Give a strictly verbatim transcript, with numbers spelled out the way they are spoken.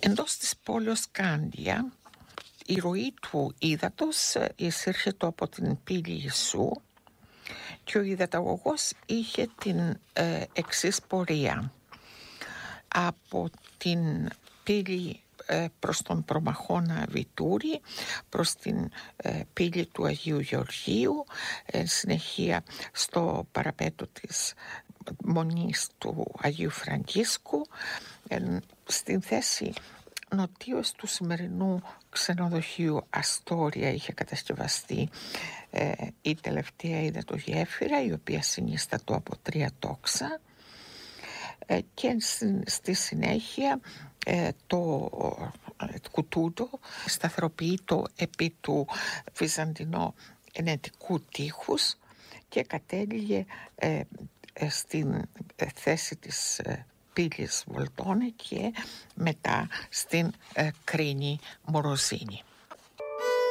Εντός της πόλεως Κάντια, η ροή του ύδατος εισήρχεται από την πύλη Ιησού και ο υδαταγωγός είχε την ε, εξής πορεία. Από την πύλη ε, προς τον Προμαχώνα Βιτούρη, προς την ε, πύλη του Αγίου Γεωργίου, ε, συνεχεία στο παραπέτω της Μονής του Αγίου Φραγκίσκου, ε, στην θέση νοτίως του σημερινού ξενοδοχείου Αστόρια είχε κατασκευαστεί ε, η τελευταία υδατογέφυρα, η οποία συνίστατο από τρία τόξα, ε, και στη, στη συνέχεια ε, το ε, κουτούδο σταθεροποιείτο επί του βυζαντινό ενετικού τείχους και κατέληγε ε, ε, στην ε, θέση της ε, πύλης Βολτώνε και μετά στην ε, κρίνη Μοροζίνη.